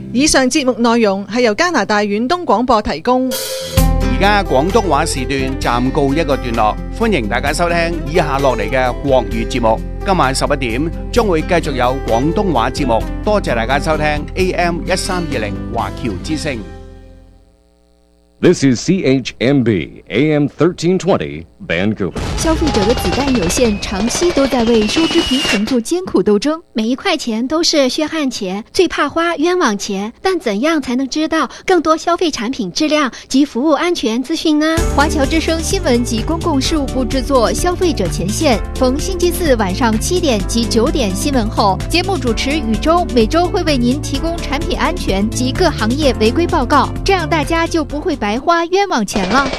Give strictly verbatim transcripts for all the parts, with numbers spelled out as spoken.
以上節目內容係由加拿大遠東廣播提供。 而家廣東話時段暫告一個段落，歡迎大家收聽以下落嚟嘅國語節目。今晚十一點將會繼續有廣東話節目，多謝大家收聽 A M 一三二零華僑之聲。 This is C H M B A M thirteen twenty Vancouver。 消费者的子弹有限，长期都在为收支平衡做艰苦斗争。 每一块钱都是血汗钱，最怕花冤枉钱。但怎样才能知道更多消费产品质量及服务安全资讯呢？ 华侨之声新闻及公共事务部制作《消费者前线》，逢星期四晚上七点及九点新闻后，节目主持宇宙每周会为您提供产品安全及各行业违规报告，这样大家就不会白花冤枉钱了。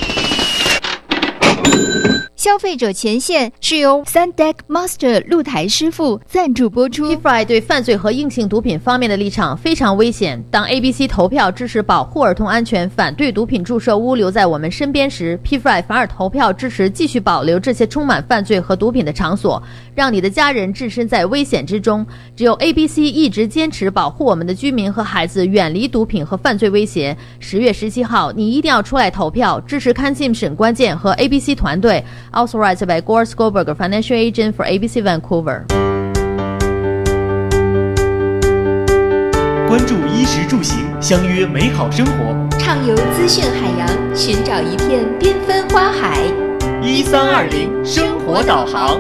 消费者前线是由 Sundeck Master 露台师傅赞助播出。 P F I 对犯罪和硬性毒品方面的立场非常危险。当 A B C 投票支持保护儿童安全，反对毒品注射屋留在我们身边时， P F I 反而投票支持继续保留这些充满犯罪和毒品的场所，让你的家人置身在危险之中。只有 A B C 一直坚持保护我们的居民和孩子远离毒品和犯罪威胁。十月十七号，你一定要出来投票，支持康信沈关键和 A B C 团队。Authorized by Gore Skolberg, Financial Agent for A B C Vancouver。 关注衣食住行，相约美好生活， 畅游资讯海洋，寻找一片缤纷花海。 一三二零生活导航。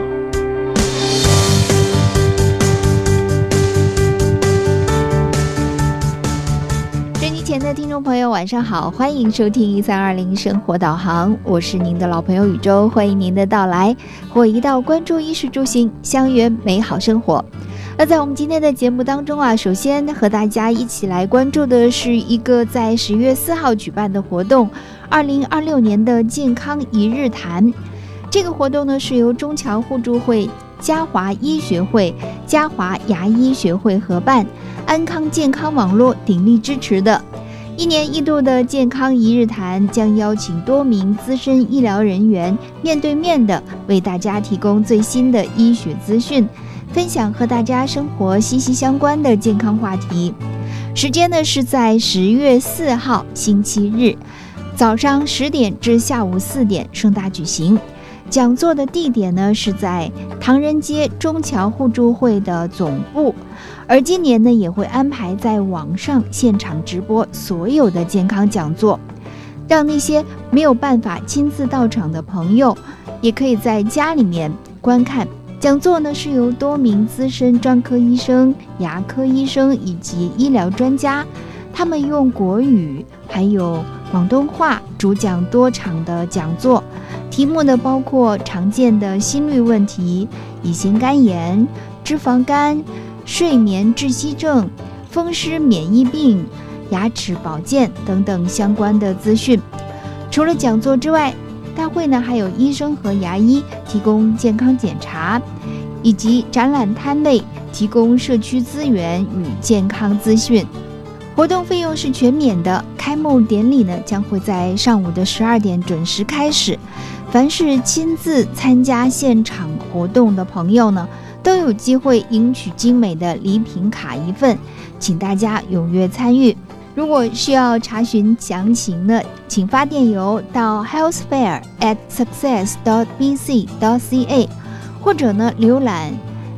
前的听众朋友晚上好，欢迎收听一三二零生活导航，我是您的老朋友宇宙，欢迎您的到来，我一道关注衣食住行，相约美好生活。那在我们今天的节目当中啊，首先和大家一起来关注的是一个在十月四号举办的活动，二零二六年的健康一日谈。这个活动呢是由中侨互助会、嘉华医学会、嘉华牙医学会合办，安康健康网络鼎力支持的。一年一度的健康一日谈将邀请多名资深医疗人员面对面的为大家提供最新的医学资讯，分享和大家生活息息相关的健康话题。时间呢是在十月四号星期日，早上十点至下午四点盛大举行。讲座的地点呢是在唐人街中侨互助会的总部，而今年呢也会安排在网上现场直播所有的健康讲座，让那些没有办法亲自到场的朋友也可以在家里面观看。讲座呢是由多名资深专科医生、牙科医生以及医疗专家，他们用国语还有广东话主讲多场的讲座，题目呢包括常见的心律问题、乙型肝炎、脂肪肝、睡眠窒息症、风湿免疫病、牙齿保健等等相关的资讯。除了讲座之外，大会呢还有医生和牙医提供健康检查，以及展览摊位提供社区资源与健康资讯。活动费用是全免的，开幕典礼呢将会在上午的十二点准时开始。凡是亲自参加现场活动的朋友呢，都有机会赢取精美的礼品卡一份，请大家踊跃参与。如果需要查询详情呢，请发电邮到 healthfair at success dot b c dot c a， 或者呢浏览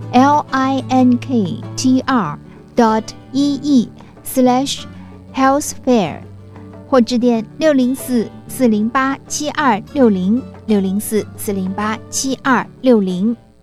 linkr dot e e slash healthfair， 或致电六零四四零八七二六零六零四四零八七二六零。